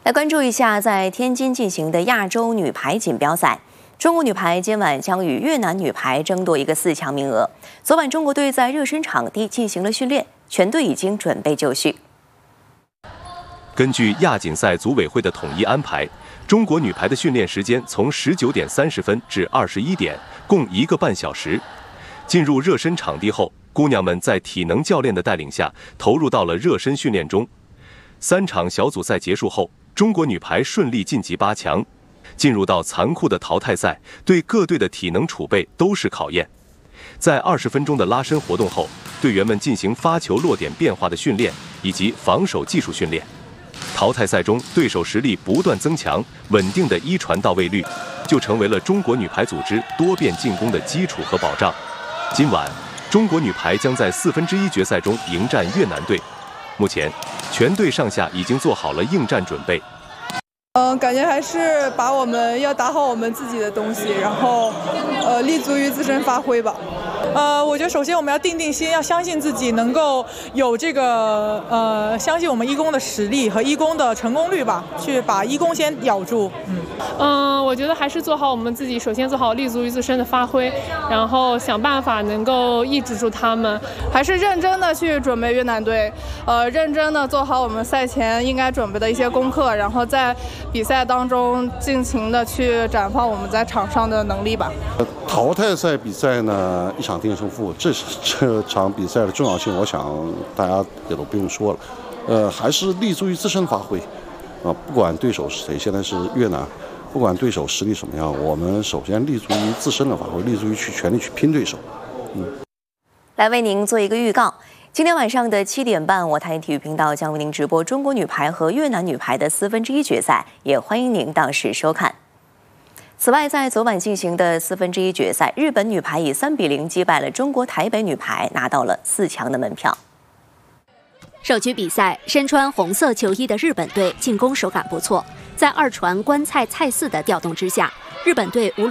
来关注一下在天津进行的亚洲女排锦标赛，中国女排今晚将与越南女排争夺一个4强名额。昨晚中国队在热身场地进行了训练，全队已经准备就绪。 根据亚锦赛组委会的统一安排，中国女排的训练时间从19点30分至21点，共1个半小时。进入热身场地后，姑娘们在体能教练的带领下，投入到了热身训练中。3场小组赛结束后，中国女排顺利晋级8强。进入到残酷的淘汰赛，对各队的体能储备都是考验。在20分钟的拉伸活动后，队员们进行发球落点变化的训练以及防守技术训练。淘汰赛中，对手实力不断增强，稳定的一传到位率就成为了中国女排组织多变进攻的基础和保障。今晚，中国女排将在1/4决赛中迎战越南队。目前，全队上下已经做好了应战准备。 感觉还是把我们要打好我们自己的东西，然后立足于自身发挥吧。我觉得首先我们要定心，要相信自己能够有这个相信我们一公的实力和一公的成功率吧，去把一公先咬住。 我觉得还是做好我们自己，首先做好立足于自身的发挥，然后想办法能够抑制住他们， 还是认真的去准备越南队，认真的做好我们赛前应该准备的一些功课，然后在比赛当中尽情的去绽放我们在场上的能力吧。 淘汰赛比赛呢，一场定胜负，这场比赛的重要性，我想大家也都不用说了。还是立足于自身发挥，不管对手是谁，现在是越南，不管对手实力什么样，我们首先立足于自身的发挥，立足于全力去拼对手。 来为您做一个预告。今天晚上的7点半，我台体育频道将为您直播中国女排和越南女排的1/4决赛，也欢迎您到时收看。此外，在昨晚进行的1/4决赛，日本女排以3-0击败了中国台北女排，拿到了4强的门票。 首局比赛，身穿红色球衣的日本队进攻手感不错，在2传关菜菜四的调动之下，日本队无论